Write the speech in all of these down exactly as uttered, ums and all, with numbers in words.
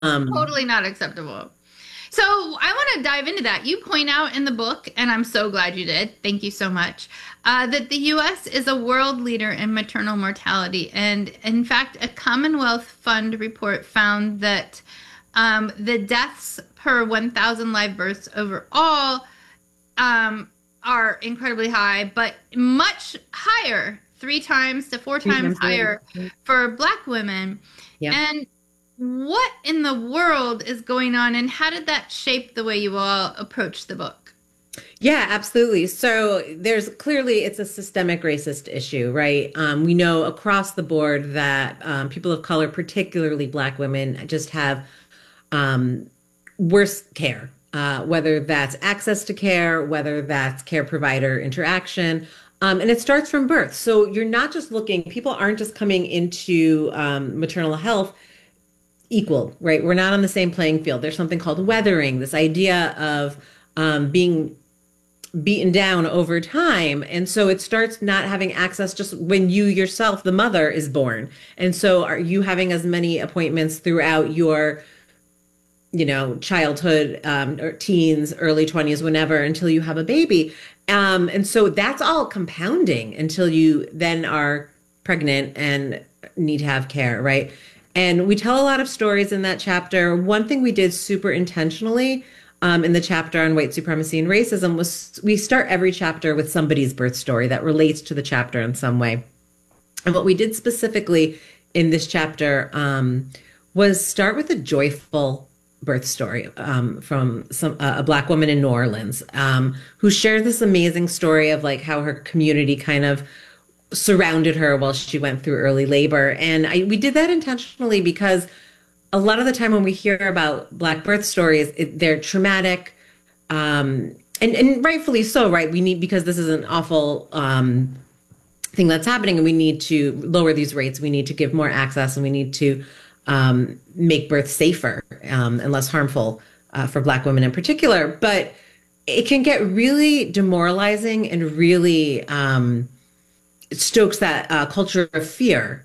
Um, Totally not acceptable. So I want to dive into that. You point out in the book, and I'm so glad you did. Thank you so much. Uh, that the U S is a world leader in maternal mortality. And in fact, a Commonwealth Fund report found that um, the deaths per one thousand live births overall um, are incredibly high, but much higher, three times to four three times times higher the- for Black women. yeah. And what in the world is going on, and how did that shape the way you all approach the book? Yeah, absolutely. So there's clearly it's a systemic racist issue, right? Um, we know across the board that um, people of color, particularly Black women, just have um, worse care, uh, whether that's access to care, whether that's care provider interaction. Um, and it starts from birth. So you're not just looking, people aren't just coming into um, maternal health equal, right? We're not on the same playing field. There's something called weathering, this idea of um, being beaten down over time. And so it starts not having access just when you yourself, the mother, is born. And so are you having as many appointments throughout your, you know, childhood, um, or teens, early twenties, whenever, until you have a baby. Um, and so that's all compounding until you then are pregnant and need to have care, right? And we tell a lot of stories in that chapter. One thing we did super intentionally um, in the chapter on white supremacy and racism was we start every chapter with somebody's birth story that relates to the chapter in some way. And what we did specifically in this chapter um, was start with a joyful birth story um, from some uh, a Black woman in New Orleans um, who shared this amazing story of like how her community kind of surrounded her while she went through early labor. And I, we did that intentionally because a lot of the time when we hear about Black birth stories, it, they're traumatic, um, and, and rightfully so, right? We need, because this is an awful um, thing that's happening, and we need to lower these rates. We need to give more access, and we need to um, make birth safer um, and less harmful uh, for Black women in particular. But it can get really demoralizing and really um, stokes that uh, culture of fear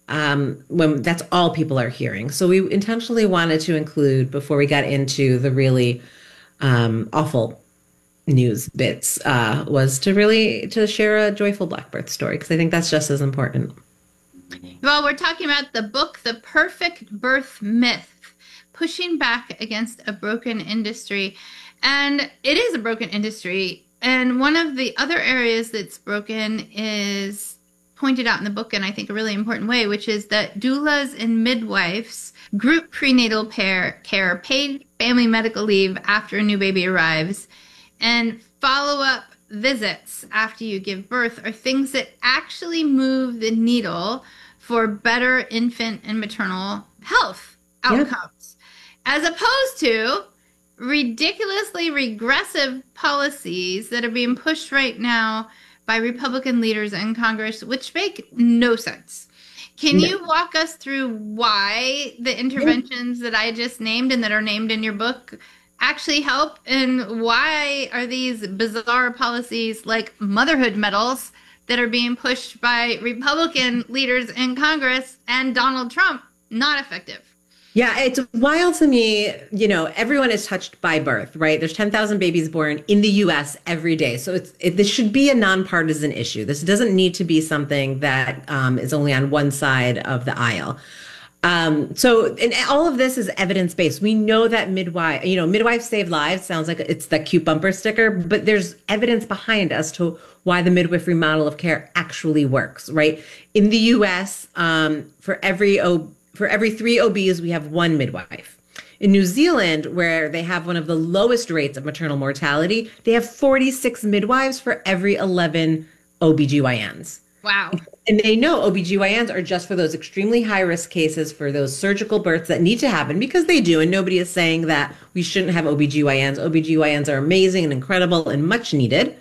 um, when that's all people are hearing. So we intentionally wanted to include, before we got into the really um, awful news bits, uh, was to really to share a joyful Black birth story, because I think that's just as important. Well, we're talking about the book, The Perfect Birth Myth, pushing back against a broken industry. And it is a broken industry. And one of the other areas that's broken is pointed out in the book in, I think, a really important way, which is that doulas and midwives, group prenatal care, care, paid family medical leave after a new baby arrives, and follow-up visits after you give birth are things that actually move the needle for better infant and maternal health Yeah. outcomes, as opposed to ridiculously regressive policies that are being pushed right now by Republican leaders in Congress, which make no sense. Can No. you walk us through why the interventions that I just named and that are named in your book actually help, and why are these bizarre policies like motherhood medals that are being pushed by Republican leaders in Congress and Donald Trump not effective? Yeah, it's wild to me. You know, everyone is touched by birth, right? There's ten thousand babies born in the U S every day. So it's it, this should be a nonpartisan issue. This doesn't need to be something that um, is only on one side of the aisle. Um, so, and all of this is evidence-based. We know that midwife, you know, midwives save lives. Sounds like it's that cute bumper sticker, but there's evidence behind as to why the midwifery model of care actually works, right? In the U S, um, for every O for every three O Bs, we have one midwife. In New Zealand, where they have one of the lowest rates of maternal mortality, they have forty-six midwives for every eleven O B G Y Ns. Wow. And they know O B G Y Ns are just for those extremely high risk cases, for those surgical births that need to happen, because they do. And nobody is saying that we shouldn't have O B G Y Ns. O B G Y Ns are amazing and incredible and much needed.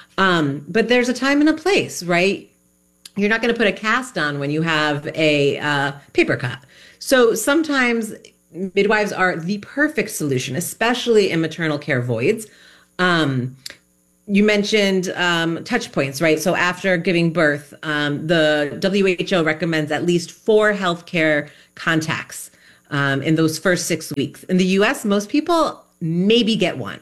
Um, but there's a time and a place, right? You're not going to put a cast on when you have a uh, paper cut. So sometimes midwives are the perfect solution, especially in maternal care voids. Um, You mentioned um, touch points, right? So after giving birth, um, the W H O recommends at least four healthcare contacts um, in those first six weeks. In the U S, most people maybe get one.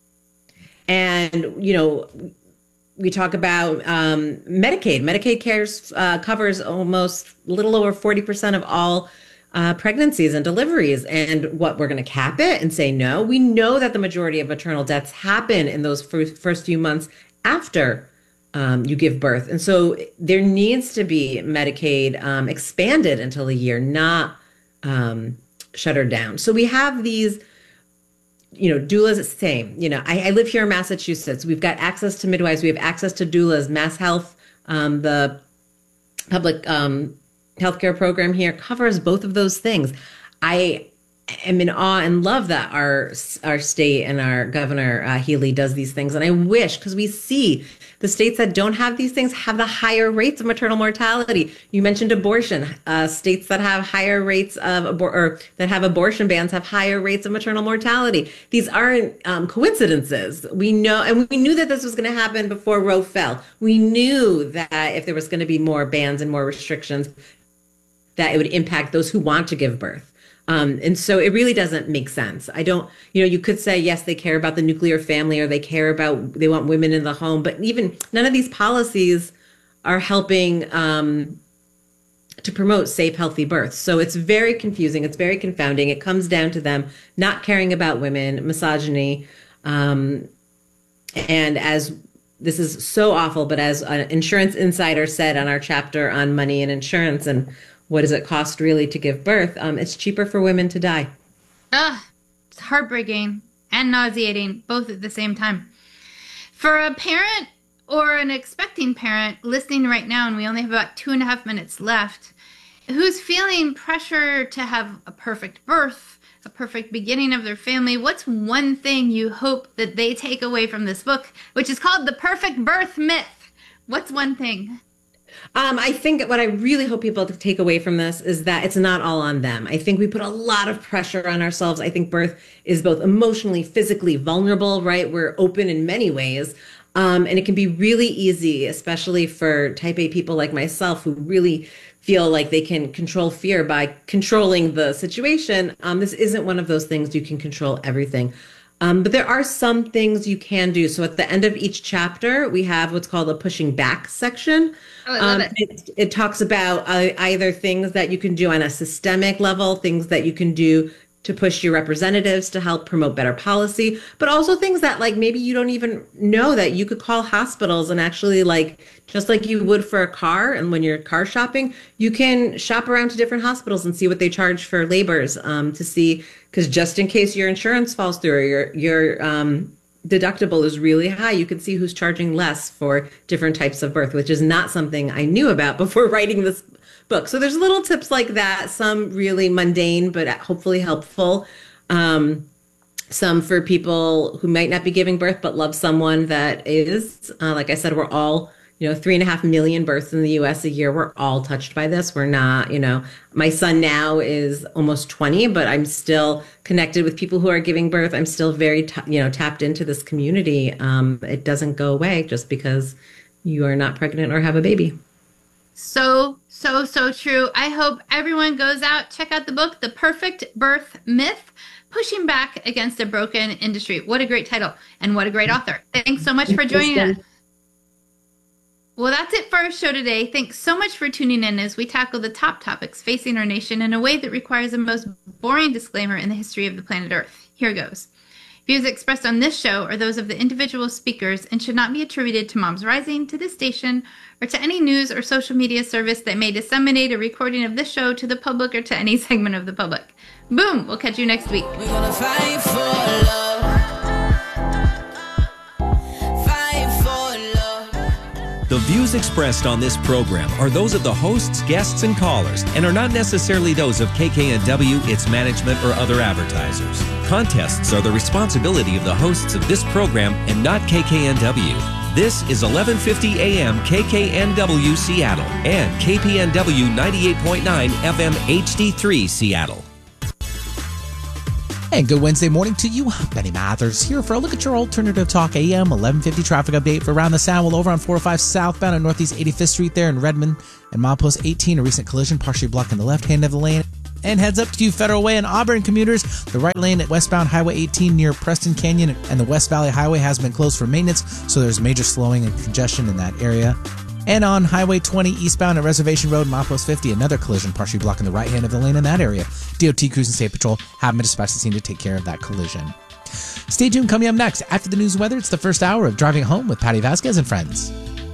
And, you know, we talk about um, Medicaid. Medicaid cares uh, covers almost a little over forty percent of all uh, pregnancies and deliveries. And what, we're going to cap it and say no? We know that the majority of maternal deaths happen in those first, first few months after um, you give birth. And so there needs to be Medicaid um, expanded until a year, not um, shuttered down. So we have these, you know, doulas, same. You know, I, I live here in Massachusetts. We've got access to midwives. We have access to doulas. Mass Health, um, the public um, healthcare program here, covers both of those things. I am in awe and love that our our state and our governor uh, Healy does these things. And I wish, because we see the states that don't have these things have the higher rates of maternal mortality. You mentioned abortion. Uh, states that have higher rates of abor- or that have abortion bans have higher rates of maternal mortality. These aren't um, coincidences. We know, and we knew that this was going to happen before Roe fell. We knew that if there was going to be more bans and more restrictions, that it would impact those who want to give birth. Um, and so it really doesn't make sense. I don't, you know, you could say, yes, they care about the nuclear family, or they care about, they want women in the home, but even none of these policies are helping um, to promote safe, healthy births. So it's very confusing. It's very confounding. It comes down to them not caring about women, misogyny. Um, and as this is so awful, but as an insurance insider said on our chapter on money and insurance and what does it cost really to give birth? Um, it's cheaper for women to die. Ugh, it's heartbreaking and nauseating, both at the same time. For a parent or an expecting parent listening right now, and we only have about two and a half minutes left, who's feeling pressure to have a perfect birth, a perfect beginning of their family, what's one thing you hope that they take away from this book, which is called The Perfect Birth Myth? What's one thing? Um, I think what I really hope people to take away from this is that it's not all on them. I think we put a lot of pressure on ourselves. I think birth is both emotionally, physically vulnerable, right? We're open in many ways. Um, and it can be really easy, especially for type A people like myself, who really feel like they can control fear by controlling the situation. Um, this isn't one of those things you can control everything. Um, but there are some things you can do. So at the end of each chapter, we have what's called a pushing back section. Oh, I love um, it. it. It talks about uh, either things that you can do on a systemic level, things that you can do to push your representatives to help promote better policy, but also things that like maybe you don't even know that you could call hospitals and actually like, just like you would for a car. And when you're car shopping, you can shop around to different hospitals and see what they charge for labors um, to see, because just in case your insurance falls through or your, your um, deductible is really high, you can see who's charging less for different types of birth, which is not something I knew about before writing this book. So there's little tips like that, some really mundane, but hopefully helpful. Um, some for people who might not be giving birth, but love someone that is. Uh, like I said, we're all, you know, three and a half million births in the U S a year. We're all touched by this. We're not, you know, my son now is almost twenty, but I'm still connected with people who are giving birth. I'm still very, t- you know, tapped into this community. Um, it doesn't go away just because you are not pregnant or have a baby. So, so, so true. I hope everyone goes out, check out the book, The Perfect Birth Myth, Pushing Back Against a Broken Industry. What a great title and what a great author. Thanks so much for joining us. Well, that's it for our show today. Thanks so much for tuning in as we tackle the top topics facing our nation in a way that requires the most boring disclaimer in the history of the planet Earth. Here goes. Views expressed on this show are those of the individual speakers and should not be attributed to Moms Rising, to this station, or to any news or social media service that may disseminate a recording of this show to the public or to any segment of the public. Boom! We'll catch you next week. We're gonna fight for love. Fight for love. The views expressed on this program are those of the hosts, guests, and callers, and are not necessarily those of K K N W, its management, or other advertisers. Contests are the responsibility of the hosts of this program and not K K N W. This is eleven fifty A M K K N W Seattle and K P N W ninety-eight point nine F M H D three Seattle. And good Wednesday morning to you. Benny Mathers here for a look at your Alternative Talk A M eleven fifty traffic update for around the Sound. Well, over on four oh five southbound on Northeast eighty-fifth Street there in Redmond and Milepost eighteen, a recent collision partially blocking the left hand of the lane. and heads up to Federal Way in Auburn. Commuters, the right lane at westbound Highway eighteen near Preston Canyon and the West Valley Highway has been closed for maintenance, so there's major slowing and congestion in that area. And on Highway twenty eastbound at Reservation Road, Milepost fifty, another collision partially blocking the right hand of the lane in that area. D O T Cruise and State Patrol have been dispatched to the scene to take care of that collision. Stay tuned. Coming up next, after the news and weather, it's the first hour of Driving Home with Patty Vasquez and friends.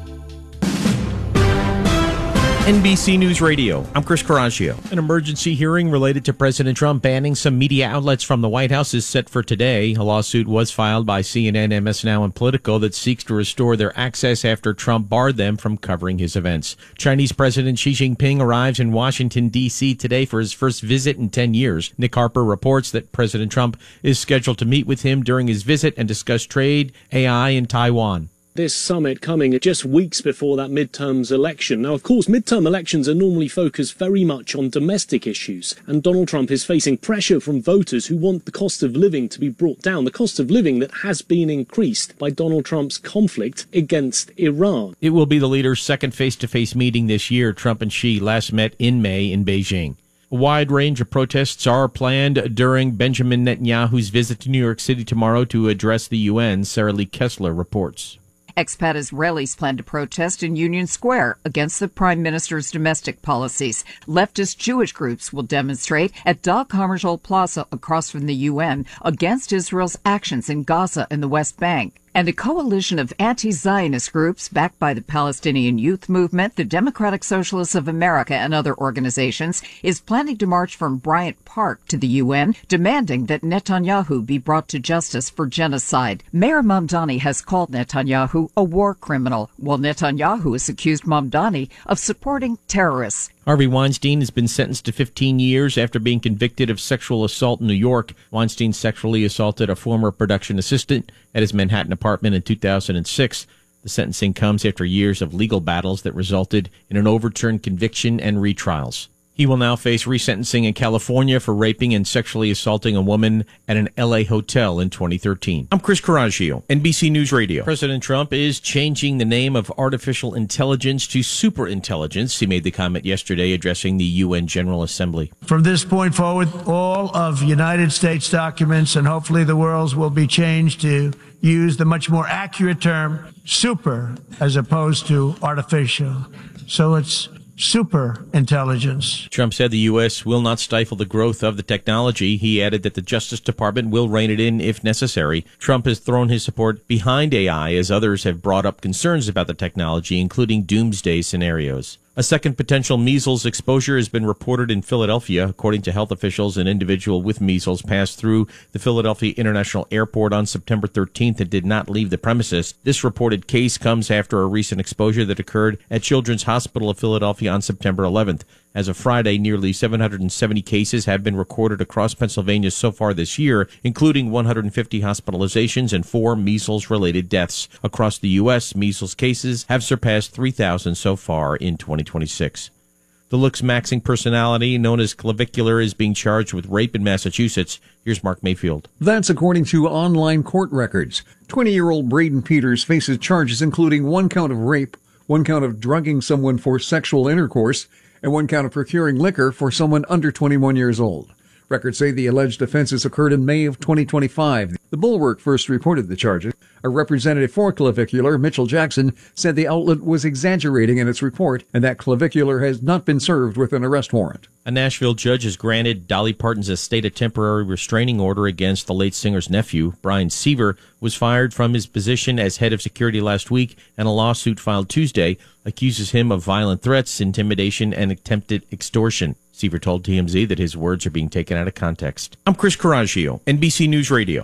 N B C News Radio, I'm Chris Coraggio. An emergency hearing related to President Trump banning some media outlets from the White House is set for today. A lawsuit was filed by C N N, M S Now, and Politico that seeks to restore their access after Trump barred them from covering his events. Chinese President Xi Jinping arrives in Washington, D C today for his first visit in ten years. Nick Harper reports that President Trump is scheduled to meet with him during his visit and discuss trade, A I, and Taiwan. This summit coming just weeks before that midterms election. Now, of course, midterm elections are normally focused very much on domestic issues, and Donald Trump is facing pressure from voters who want the cost of living to be brought down, the cost of living that has been increased by Donald Trump's conflict against Iran. It will be the leaders' second face-to-face meeting this year. Trump and Xi last met in May in Beijing. A wide range of protests are planned during Benjamin Netanyahu's visit to New York City tomorrow to address the U N, Sarah Lee Kessler reports. Expat Israelis plan to protest in Union Square against the Prime Minister's domestic policies. Leftist Jewish groups will demonstrate at Dag Hammarskjöld Plaza across from the U N against Israel's actions in Gaza and the West Bank. And a coalition of anti-Zionist groups backed by the Palestinian Youth Movement, the Democratic Socialists of America, and other organizations is planning to march from Bryant Park to the U N, demanding that Netanyahu be brought to justice for genocide. Mayor Mamdani has called Netanyahu a war criminal, while Netanyahu has accused Mamdani of supporting terrorists. Harvey Weinstein has been sentenced to fifteen years after being convicted of sexual assault in New York. Weinstein sexually assaulted a former production assistant at his Manhattan apartment in two thousand six. The sentencing comes after years of legal battles that resulted in an overturned conviction and retrials. He will now face resentencing in California for raping and sexually assaulting a woman at an L A hotel in twenty thirteen. I'm Chris Coraggio, N B C News Radio. President Trump is changing the name of artificial intelligence to superintelligence. He made the comment yesterday addressing the U N General Assembly. From this point forward, all of United States documents and hopefully the world's will be changed to use the much more accurate term super as opposed to artificial. So it's super intelligence. Trump said the U S will not stifle the growth of the technology. He added that the Justice Department will rein it in if necessary. Trump has thrown his support behind A I as others have brought up concerns about the technology, including doomsday scenarios. A second potential measles exposure has been reported in Philadelphia. According to health officials, an individual with measles passed through the Philadelphia International Airport on September thirteenth and did not leave the premises. This reported case comes after a recent exposure that occurred at Children's Hospital of Philadelphia on September eleventh. As of Friday, nearly seven hundred seventy cases have been recorded across Pennsylvania so far this year, including one hundred fifty hospitalizations and four measles-related deaths. Across the U S, measles cases have surpassed three thousand so far in twenty twenty-six. The looks-maxing personality known as Clavicular is being charged with rape in Massachusetts. Here's Mark Mayfield. That's according to online court records. twenty-year-old Braden Peters faces charges including one count of rape, one count of drugging someone for sexual intercourse, and one count of procuring liquor for someone under twenty-one years old. Records say the alleged offenses occurred in May of twenty twenty-five. The Bulwark first reported the charges. A representative for Clavicular, Mitchell Jackson, said the outlet was exaggerating in its report and that Clavicular has not been served with an arrest warrant. A Nashville judge has granted Dolly Parton's estate a temporary restraining order against the late singer's nephew. Brian Seaver was fired from his position as head of security last week, and a lawsuit filed Tuesday accuses him of violent threats, intimidation, and attempted extortion. Seaver told T M Z that his words are being taken out of context. I'm Chris Coraggio, N B C News Radio.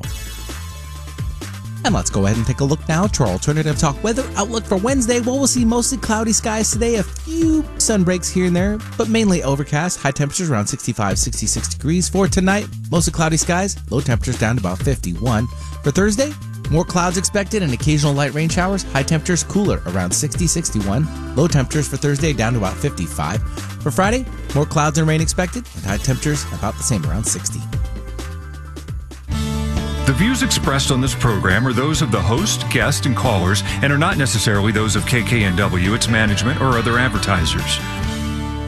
And let's go ahead and take a look now to our alternative talk weather outlook for Wednesday. Well, we'll see mostly cloudy skies today, a few sun breaks here and there, but mainly overcast. High temperatures around sixty-five, sixty-six degrees. For tonight, mostly cloudy skies, low temperatures down to about fifty-one. For Thursday, more clouds expected and occasional light rain showers. High temperatures cooler around sixty, sixty-one. Low temperatures for Thursday down to about fifty-five. For Friday, more clouds and rain expected and high temperatures about the same, around sixty. The views expressed on this program are those of the host, guest, and callers and are not necessarily those of K K N W, its management, or other advertisers.